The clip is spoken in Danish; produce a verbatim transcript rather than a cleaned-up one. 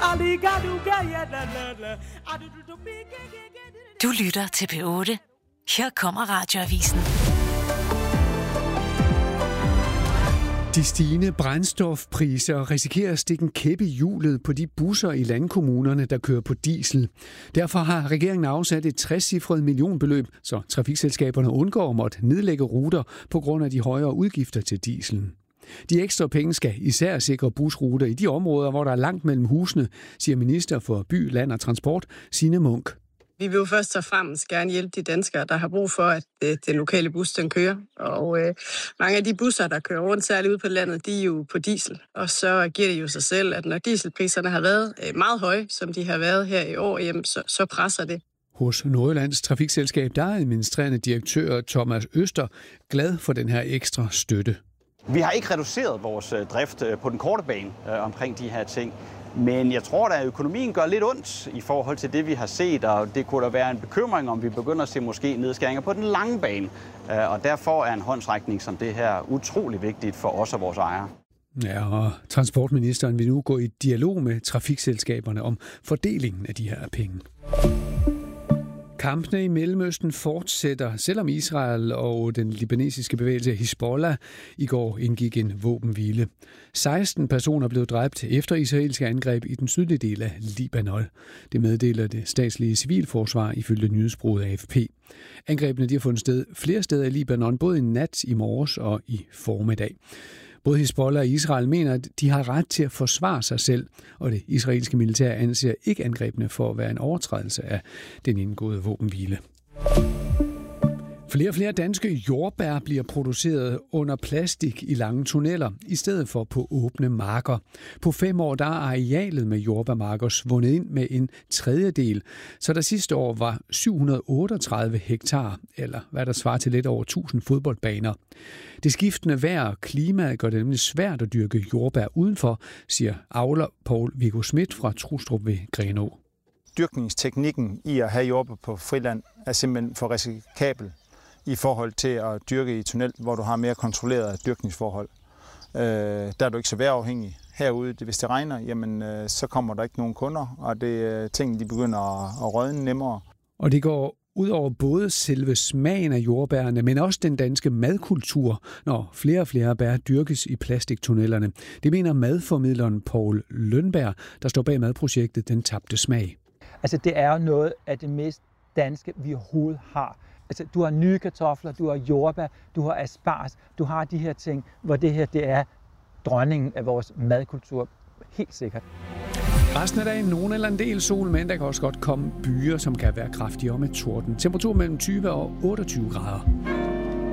Du lytter til P otte. Her kommer Radioavisen. De stigende brændstofpriser risikerer at stikke en kæp i hjulet på de busser i landkommunerne, der kører på diesel. Derfor har regeringen afsat et trecifret millionbeløb, så trafikselskaberne undgår at måtte nedlægge ruter på grund af de højere udgifter til dieselen. De ekstra penge skal især sikre busruter i de områder, hvor der er langt mellem husene, siger minister for by, land og transport, Signe Munk. Vi vil jo først og fremmest gerne hjælpe de danskere, der har brug for, at øh, den lokale bus den kører. Og øh, mange af de busser, der kører rundt, særligt ude på landet, de er jo på diesel. Og så giver det jo sig selv, at når dieselpriserne har været øh, meget høje, som de har været her i år, jamen, så, så presser det. Hos Nordjyllands Trafikselskab, der er administrerende direktør Thomas Øster glad for den her ekstra støtte. Vi har ikke reduceret vores drift på den korte bane øh, omkring de her ting. Men jeg tror, at økonomien gør lidt ondt i forhold til det, vi har set, og det kunne da være en bekymring, om vi begynder at se måske nedskæringer på den lange bane. Og derfor er en håndsrækning som det her utrolig vigtigt for os og vores ejere. Ja, og transportministeren vil nu gå i dialog med trafikselskaberne om fordelingen af de her penge. Kampene i Mellemøsten fortsætter, selvom Israel og den libanesiske bevægelse Hizbollah i går indgik en våbenhvile. seksten personer blev dræbt efter israelske angreb i den sydlige del af Libanon. Det meddeler det statslige civilforsvar ifølge nyhedsbureauet A F P. Angrebene de har fundet sted flere steder i Libanon, både i nat, i morges og i formiddag. Både Hizbollah og Israel mener, at de har ret til at forsvare sig selv, og det israelske militær anser ikke angrebene for at være en overtrædelse af den indgåede våbenhvile. Flere og flere danske jordbær bliver produceret under plastik i lange tunneller, i stedet for på åbne marker. På fem år der er arealet med jordbærmarker svundet ind med en tredjedel, så der sidste år var syv hundrede og otteogtredive hektar, eller hvad der svarer til lidt over tusind fodboldbaner. Det skiftende vejr og klima gør det nemlig svært at dyrke jordbær udenfor, siger avler Poul Viggo Schmidt fra Trustrup ved Grenaa. Dyrkningsteknikken i at have jordbær på friland er simpelthen for risikabel i forhold til at dyrke i tunnel, hvor du har mere kontrollerede dyrkningsforhold. Øh, der er du ikke så vejrafhængig. Herude, hvis det regner, jamen, øh, så kommer der ikke nogen kunder, og det ting de begynder at, at rådne nemmere. Og det går ud over både selve smagen af jordbærene, men også den danske madkultur, når flere og flere bær dyrkes i plastiktunnellerne. Det mener madformidleren Poul Lønberg, der står bag madprojektet Den Tabte Smag. Altså det er jo noget af det mest danske, vi overhovedet har. Altså, du har nye kartofler, du har jordbær, du har asparges, du har de her ting, hvor det her det er dronningen af vores madkultur. Helt sikkert. Resten af dagen nogen eller en del sol, men der kan også godt komme byer, som kan være kraftigere med torden. Temperatur mellem tyve og otteogtyve grader.